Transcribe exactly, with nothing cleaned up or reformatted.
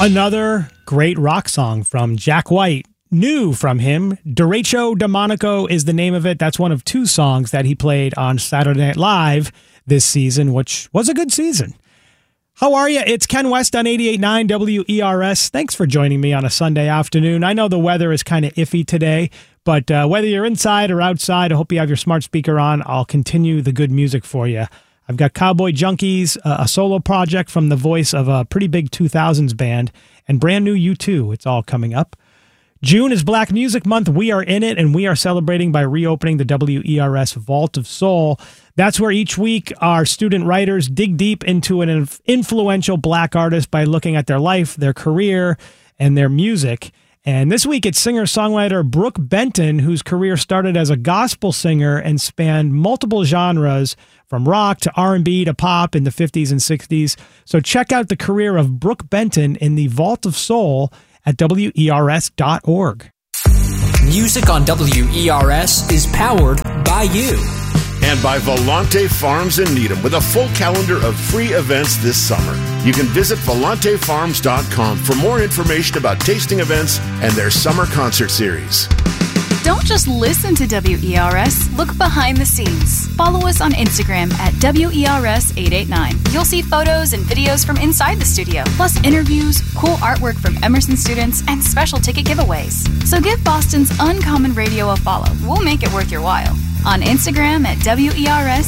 Another great rock song from Jack White. New from him, Derecho de Monaco is the name of it. That's one of two songs that he played on Saturday Night Live this season, which was a good season. How are you? It's Ken West on eighty-eight point nine W E R S. Thanks for joining me on a Sunday afternoon. I know the weather is kind of iffy today, but uh, whether you're inside or outside, I hope you have your smart speaker on. I'll continue the good music for you. I've got Cowboy Junkies, uh, a solo project from the voice of a pretty big two thousands band, and brand new U two. It's all coming up. June is Black Music Month. We are in it, and we are celebrating by reopening the W E R S Vault of Soul. That's where each week our student writers dig deep into an inf- influential Black artist by looking at their life, their career, and their music. And this week it's singer-songwriter Brooke Benton, whose career started as a gospel singer and spanned multiple genres, from rock to R and B to pop in the fifties and sixties. So check out the career of Brooke Benton in the Vault of Soul at W E R S dot org. Music on W E R S is powered by you. And by Volante Farms in Needham, with a full calendar of free events this summer. You can visit volante farms dot com for more information about tasting events and their summer concert series. Don't just listen to W E R S, look behind the scenes. Follow us on Instagram at W E R S eight eight nine. You'll see photos and videos from inside the studio, plus interviews, cool artwork from Emerson students, and special ticket giveaways. So give Boston's Uncommon Radio a follow. We'll make it worth your while. On Instagram at W E R S